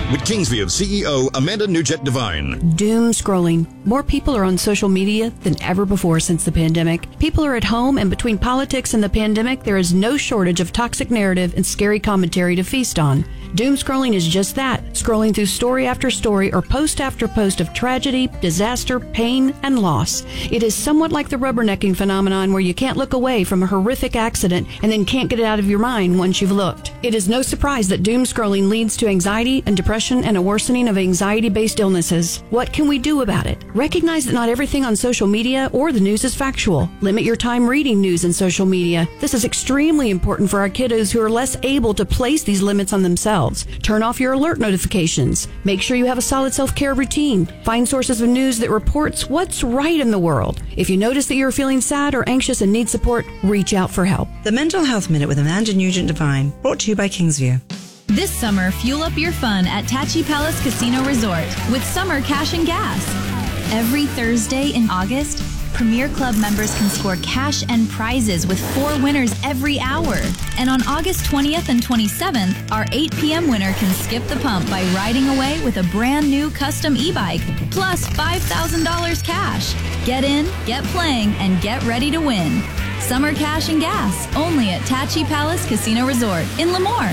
with Kingsview CEO Amanda Nugent Devine. Doom scrolling. More people are on social media than ever before since the pandemic. People are at home, and between politics and the pandemic, there is no shortage of toxic narrative and scary commentary to feast on. Doom scrolling is just that, scrolling through story after story or post after post of tragedy, disaster, pain, and loss. It is somewhat like the rubbernecking phenomenon where you can't look away from a horrific accident and then can't get it out of your mind once you've looked. It is no surprise that doom scrolling leads to anxiety and depression and a worsening of anxiety-based illnesses. What can we do about it? Recognize that not everything on social media or the news is factual. Limit your time reading news and social media. This is extremely important for our kiddos who are less able to place these limits on themselves. Turn off your alert notifications. Make sure you have a solid self-care routine. Find sources of news that reports what's right in the world. If you notice that you're feeling sad or anxious and need support, reach out for help. The Mental Health Minute with Amanda Nugent Devine, brought to you by Kingsview. This summer, fuel up your fun at Tachi Palace Casino Resort with Summer Cash and Gas. Every Thursday in August, Premier Club members can score cash and prizes with 4 winners every hour. And on August 20th and 27th, our 8 p.m. winner can skip the pump by riding away with a brand new custom e-bike, plus $5,000 cash. Get in, get playing, and get ready to win. Summer Cash and Gas, only at Tachi Palace Casino Resort in Lemoore.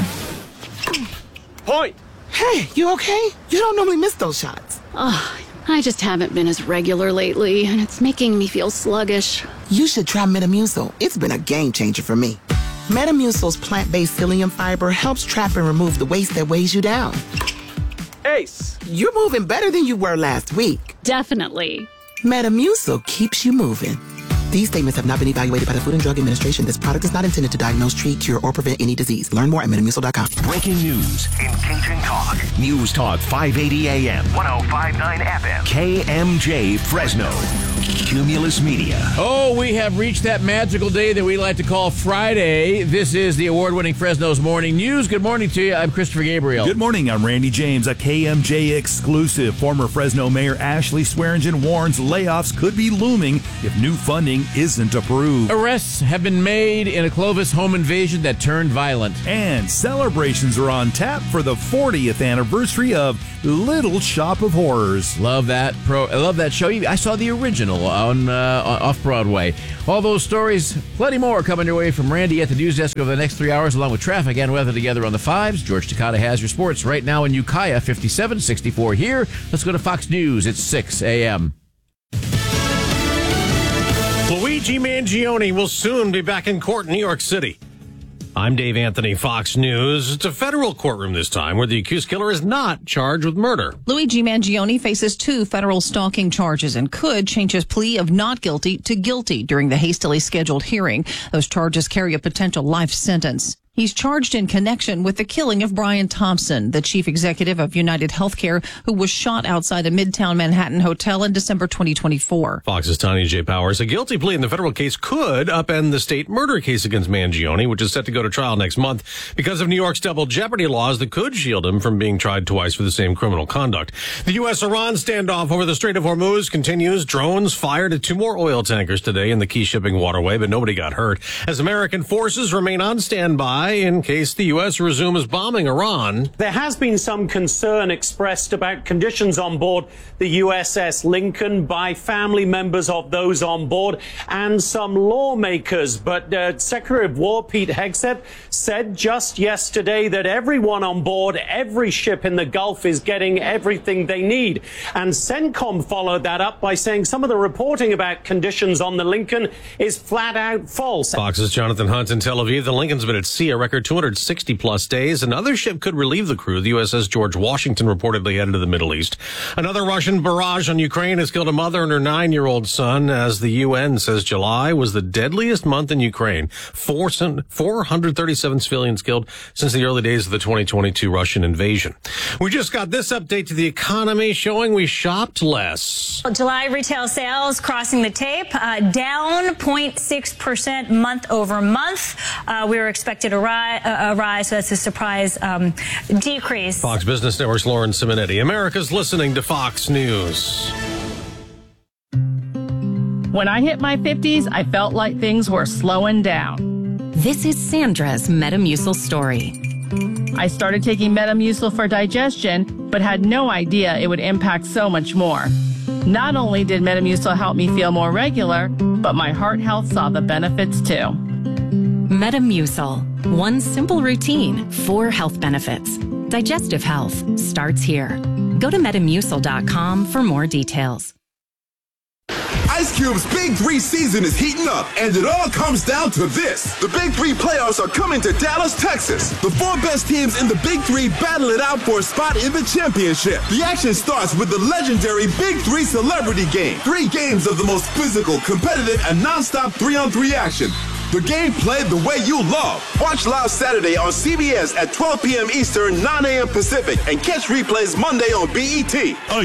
Point! Hey, you okay? You don't normally miss those shots. Oh, I just haven't been as regular lately, and it's making me feel sluggish. You should try Metamucil. It's been a game changer for me. Metamucil's plant-based psyllium fiber helps trap and remove the waste that weighs you down. Ace! You're moving better than you were last week. Definitely. Metamucil keeps you moving. These statements have not been evaluated by the Food and Drug Administration. This product is not intended to diagnose, treat, cure, or prevent any disease. Learn more at Metamucil.com. Breaking news in Cajun Talk. News Talk 580 AM, 1059 FM. KMJ Fresno. Cumulus Media. Oh, we have reached that magical day that we like to call Friday. This is the award-winning Fresno's Morning News. Good morning to you. I'm Christopher Gabriel. Good morning. I'm Randy James, a KMJ exclusive. Former Fresno Mayor Ashley Swearingen warns layoffs could be looming if new funding isn't approved. Arrests have been made in a Clovis home invasion that turned violent. And celebrations are on tap for the 40th anniversary of Little Shop of Horrors. Love that I love that show. I saw the original on off-Broadway. All those stories, plenty more coming your way from Randy at the news desk over the next 3 hours, along with traffic and weather together on the 5s. George Takata has your sports right now in Ukiah, 57, 64 here. Let's go to Fox News. It's 6 a.m. Luigi Mangione will soon be back in court in New York City. I'm Dave Anthony, Fox News. It's a federal courtroom this time where the accused killer is not charged with murder. Luigi Mangione faces 2 federal stalking charges and could change his plea of not guilty to guilty during the hastily scheduled hearing. Those charges carry a potential life sentence. He's charged in connection with the killing of Brian Thompson, the chief executive of United Healthcare, who was shot outside a Midtown Manhattan hotel in December 2024. Fox's Tanya J. Powers. A guilty plea in the federal case could upend the state murder case against Mangione, which is set to go to trial next month because of New York's double jeopardy laws that could shield him from being tried twice for the same criminal conduct. The U.S.-Iran standoff over the Strait of Hormuz continues. Drones fired at 2 more oil tankers today in the key shipping waterway, but nobody got hurt. As American forces remain on standby in case the U.S. resumes bombing Iran. There has been some concern expressed about conditions on board the USS Lincoln by family members of those on board and some lawmakers. But Secretary of War Pete Hegseth said just yesterday that everyone on board every ship in the Gulf is getting everything they need. And CENTCOM followed that up by saying some of the reporting about conditions on the Lincoln is flat out false. Fox's Jonathan Hunt in Tel Aviv. The Lincoln's been at sea a record 260-plus days. Another ship could relieve the crew. The USS George Washington reportedly headed to the Middle East. Another Russian barrage on Ukraine has killed a mother and her 9-year-old son, as the UN says July was the deadliest month in Ukraine. 437 civilians killed since the early days of the 2022 Russian invasion. We just got this update to the economy showing we shopped less. July retail sales crossing the tape, down 0.6% month over month. We were expected a rise, so that's a surprise decrease. Fox Business Network's Lauren Simonetti. America's listening to Fox News. When I hit my 50s, I felt like things were slowing down. This is Sandra's Metamucil story. I started taking Metamucil for digestion, but had no idea it would impact so much more. Not only did Metamucil help me feel more regular, but my heart health saw the benefits too. Metamucil. One simple routine, 4 health benefits. Digestive health starts here. Go to Metamucil.com for more details. Ice Cube's Big 3 season is heating up, and it all comes down to this. The Big 3 playoffs are coming to Dallas, Texas. The 4 best teams in the Big 3 battle it out for a spot in the championship. The action starts with the legendary Big 3 Celebrity Game. 3 games of the most physical, competitive, and non-stop 3-on-3 action. The game played the way you love. Watch live Saturday on CBS at 12 p.m. Eastern, 9 a.m. Pacific, and catch replays Monday on BET.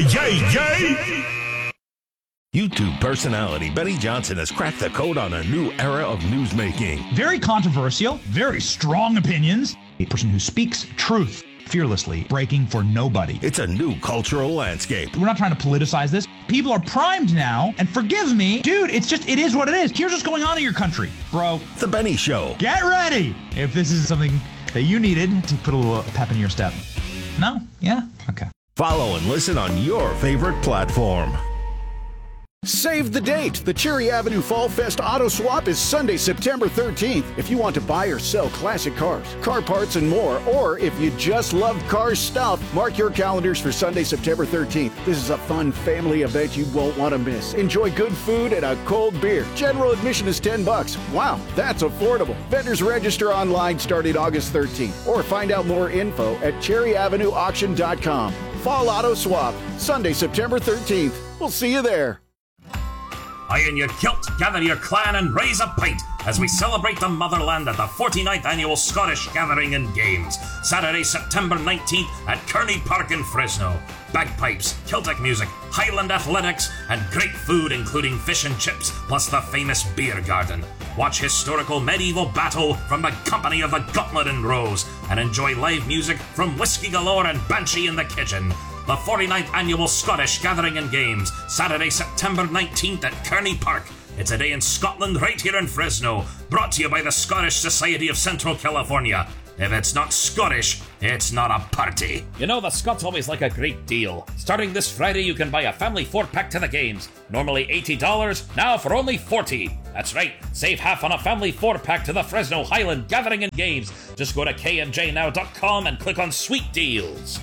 Yay! YouTube personality Benny Johnson has cracked the code on a new era of newsmaking. Very controversial, very strong opinions. A person who speaks truth fearlessly, breaking for nobody. It's a new cultural landscape. We're not trying to politicize this. People are primed now, and forgive me, dude, it is what it is. Here's what's going on in your country, bro. The Benny Show. Get ready if this is something that you needed to put a little pep in your step. No? Yeah? Okay. Follow and listen on your favorite platform. Save the date! The Cherry Avenue Fall Fest Auto Swap is Sunday, September 13th. If you want to buy or sell classic cars, car parts, and more, or if you just love car stuff, mark your calendars for Sunday, September 13th. This is a fun family event you won't want to miss. Enjoy good food and a cold beer. General admission is $10. Wow, that's affordable. Vendors register online starting August 13th, or find out more info at cherryavenueauction.com. Fall Auto Swap, Sunday, September 13th. We'll see you there. Iron your kilt, gather your clan, and raise a pint as we celebrate the motherland at the 49th Annual Scottish Gathering and Games, Saturday, September 19th at Kearney Park in Fresno. Bagpipes, Celtic music, Highland athletics, and great food including fish and chips, plus the famous beer garden. Watch historical medieval battle from the company of the Gauntlet and Rose, and enjoy live music from Whiskey Galore and Banshee in the Kitchen. The 49th Annual Scottish Gathering and Games, Saturday, September 19th at Kearney Park. It's a day in Scotland right here in Fresno, brought to you by the Scottish Society of Central California. If it's not Scottish, it's not a party. You know, the Scots always like a great deal. Starting this Friday, you can buy a family 4-pack to the games. Normally $80, now for only $40. That's right, save half on a family 4-pack to the Fresno Highland Gathering and Games. Just go to kmjnow.com and click on Sweet Deals.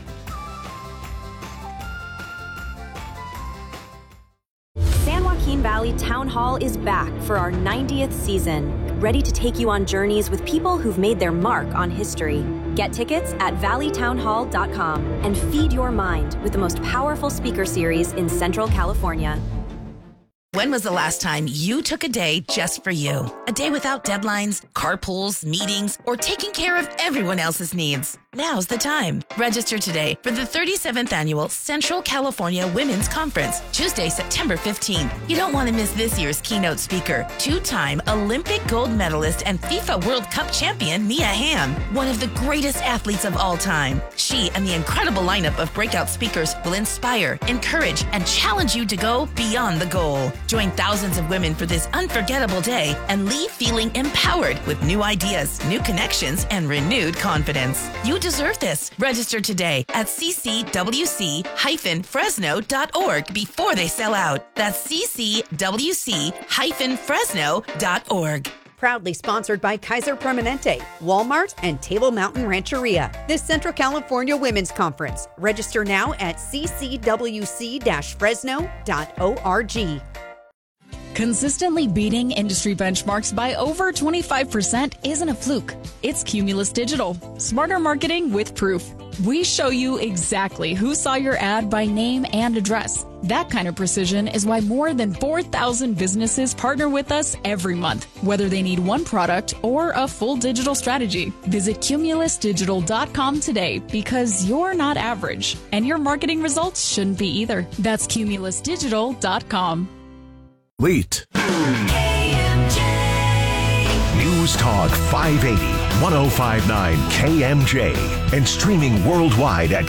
San Joaquin Valley Town Hall is back for our 90th season, ready to take you on journeys with people who've made their mark on history. Get tickets at valleytownhall.com and feed your mind with the most powerful speaker series in Central California. When was the last time you took a day just for you? A day without deadlines, carpools, meetings, or taking care of everyone else's needs? Now's the time. Register today for the 37th Annual Central California Women's Conference, Tuesday, September 15th. You don't want to miss this year's keynote speaker, 2-time Olympic gold medalist and FIFA World Cup champion Mia Hamm, one of the greatest athletes of all time. She and the incredible lineup of breakout speakers will inspire, encourage, and challenge you to go beyond the goal. Join thousands of women for this unforgettable day and leave feeling empowered with new ideas, new connections, and renewed confidence. You deserve this. Register today at ccwc-fresno.org before they sell out. That's ccwc-fresno.org. Proudly sponsored by Kaiser Permanente, Walmart, and Table Mountain Rancheria. This Central California Women's Conference. Register now at ccwc-fresno.org. Consistently beating industry benchmarks by over 25% isn't a fluke. It's Cumulus Digital. Smarter marketing with proof. We show you exactly who saw your ad by name and address. That kind of precision is why more than 4,000 businesses partner with us every month, whether they need one product or a full digital strategy. Visit cumulusdigital.com today because you're not average, and your marketing results shouldn't be either. That's cumulusdigital.com. News Talk 580. 1059 KMJ and streaming worldwide at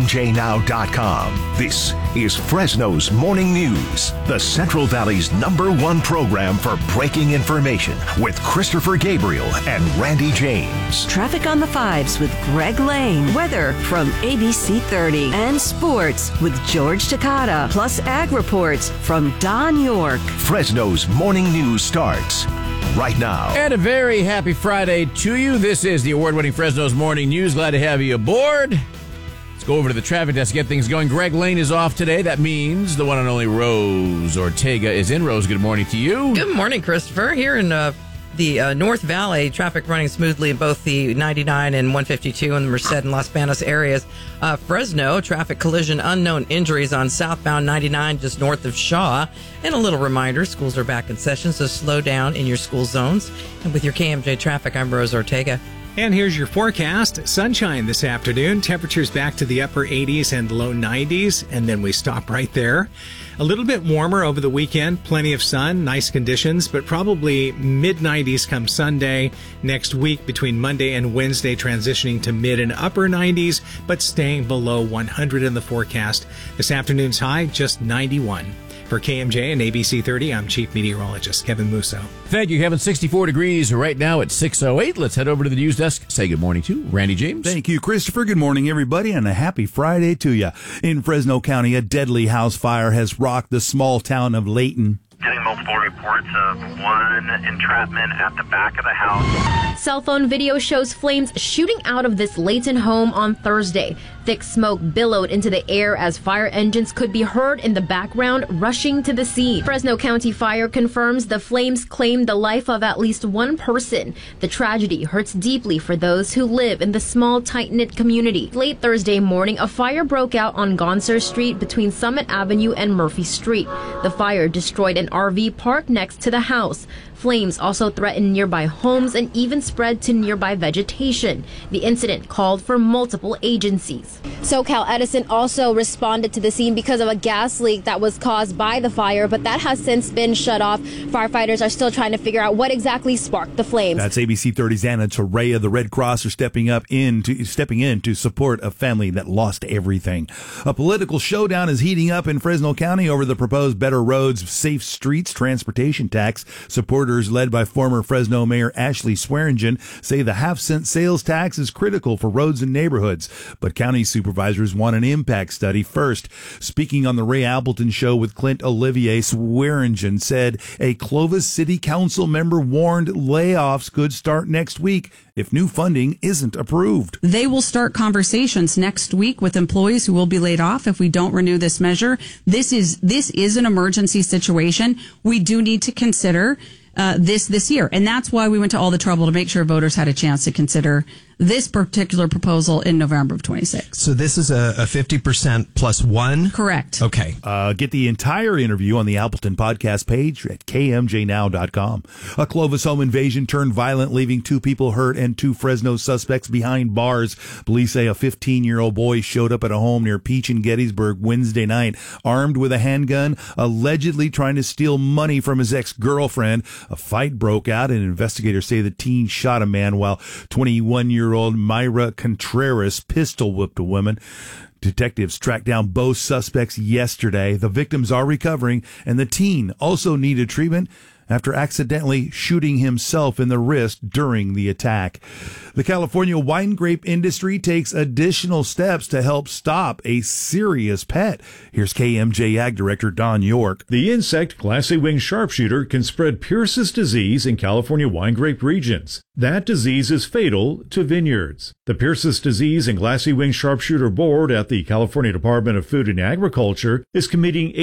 KMJNow.com. This is Fresno's Morning News, the Central Valley's #1 program for breaking information with Christopher Gabriel and Randy James. Traffic on the 5s with Greg Lane. Weather from ABC 30. And sports with George Takata. Plus ag reports from Don York. Fresno's Morning News starts right now. And a very happy Friday to you. This is the award-winning Fresno's Morning News. Glad to have you aboard. Let's go over to the traffic desk to get things going. Greg Lane is off today. That means the one and only Rose Ortega is in. Rose, good morning to you. Good morning, Christopher. Here in the North Valley, traffic running smoothly in both the 99 and 152 in the Merced and Los Banos areas. Fresno, traffic collision, unknown injuries on southbound 99 just north of Shaw. And a little reminder, schools are back in session, so slow down in your school zones. And with your KMJ traffic, I'm Rose Ortega. And here's your forecast. Sunshine this afternoon. Temperatures back to the upper 80s and low 90s. And then we stop right there. A little bit warmer over the weekend. Plenty of sun. Nice conditions. But probably mid-90s come Sunday. Next week between Monday and Wednesday transitioning to mid and upper 90s. But staying below 100 in the forecast. This afternoon's high just 91. For KMJ and ABC 30, I'm Chief Meteorologist Kevin Musso. Thank you, Kevin. 64 degrees right now at 6:08. Let's head over to the news desk. Say good morning to Randy James. Thank you, Christopher. Good morning, everybody, and a happy Friday to you. In Fresno County, a deadly house fire has rocked the small town of Layton. Getting multiple reports of one entrapment at the back of the house. Cell phone video shows flames shooting out of this Layton home on Thursday. Thick smoke billowed into the air as fire engines could be heard in the background rushing to the scene. Fresno County Fire confirms the flames claimed the life of at least one person. The tragedy hurts deeply for those who live in the small, tight-knit community. Late Thursday morning, a fire broke out on Gonser Street between Summit Avenue and Murphy Street. The fire destroyed an RV parked next to the house. Flames also threatened nearby homes and even spread to nearby vegetation. The incident called for multiple agencies. SoCal Edison also responded to the scene because of a gas leak that was caused by the fire, but that has since been shut off. Firefighters are still trying to figure out what exactly sparked the flames. That's ABC 30's Anna Torreya. The Red Cross are stepping in to support a family that lost everything. A political showdown is heating up in Fresno County over the proposed Better Roads, Safe Streets transportation tax. Supporters led by former Fresno Mayor Ashley Swearingen say the half-cent sales tax is critical for roads and neighborhoods, but county supervisors want an impact study first. Speaking on the Ray Appleton Show with Clint Olivier, Swearingen said a Clovis City Council member warned layoffs could start next week if new funding isn't approved. They will start conversations next week with employees who will be laid off if we don't renew this measure. This is an emergency situation. We do need to consider this year. And that's why we went to all the trouble to make sure voters had a chance to consider this particular proposal in November of 26. So this is a 50% plus one? Correct. Okay. Get the entire interview on the Appleton podcast page at KMJNow.com. A Clovis home invasion turned violent, leaving 2 people hurt and 2 Fresno suspects behind bars. Police say a 15-year-old boy showed up at a home near Peach and Gettysburg Wednesday night, armed with a handgun, allegedly trying to steal money from his ex-girlfriend. A fight broke out, and investigators say the teen shot a man while 21-year-old Myra Contreras pistol whipped a woman. Detectives tracked down both suspects yesterday. The victims are recovering, and the teen also needed treatment after accidentally shooting himself in the wrist during the attack. The California wine grape industry takes additional steps to help stop a serious pet. Here's KMJ Ag Director Don York. The insect glassy-winged sharpshooter can spread Pierce's disease in California wine grape regions. That disease is fatal to vineyards. The Pierce's disease and glassy-winged sharpshooter board at the California Department of Food and Agriculture is committing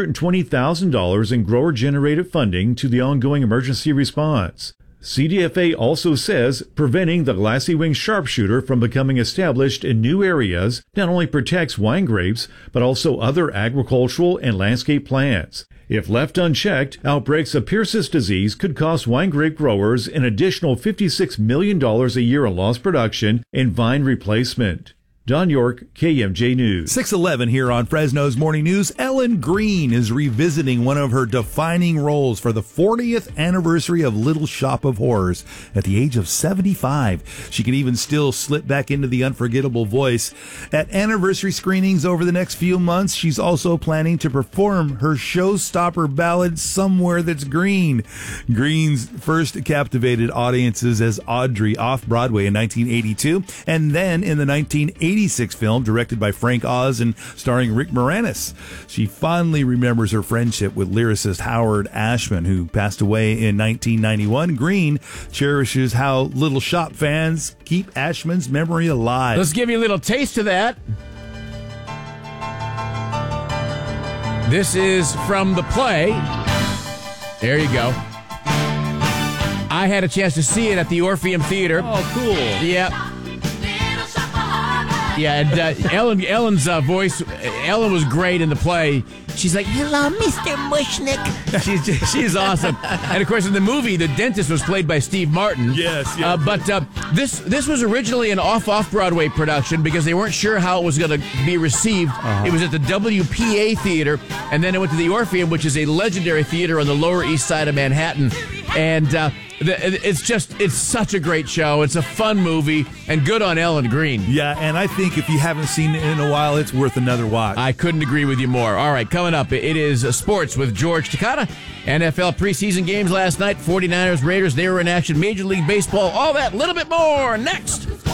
$820,000 in grower-generated funding to the ongoing emergency response. CDFA also says preventing the glassy-winged sharpshooter from becoming established in new areas not only protects wine grapes, but also other agricultural and landscape plants. If left unchecked, outbreaks of Pierce's disease could cost wine grape growers an additional $56 million a year in lost production and vine replacement. Don York, KMJ News. 6:11 here on Fresno's Morning News. Ellen Greene is revisiting one of her defining roles for the 40th anniversary of Little Shop of Horrors at the age of 75. She can even still slip back into the unforgettable voice. At anniversary screenings over the next few months, she's also planning to perform her showstopper ballad, Somewhere That's Green. Green's first captivated audiences as Audrey off-Broadway in 1982, and then in the 1986 film directed by Frank Oz and starring Rick Moranis. She fondly remembers her friendship with lyricist Howard Ashman, who passed away in 1991. Greene cherishes how Little Shop fans keep Ashman's memory alive. Let's give you a little taste of that. This is from the play. There you go. I had a chance to see it at the Orpheum Theater. Oh, cool. Yep. Yeah, and Ellen's voice, Ellen was great in the play. She's like, hello, Mr. Mushnick. She's awesome. And, of course, in the movie, the dentist was played by Steve Martin. Yes. But this was originally an off-Broadway production because they weren't sure how it was going to be received. It was at the WPA Theater, and then it went to the Orpheum, which is a legendary theater on the Lower East Side of Manhattan. And it's such a great show. It's a fun movie, and good on Ellen Greene. Yeah, and I think if you haven't seen it in a while, it's worth another watch. I couldn't agree with you more. All right, coming up, it is sports with George Takata. NFL preseason games last night, 49ers, Raiders, they were in action. Major League Baseball, all that, a little bit more next.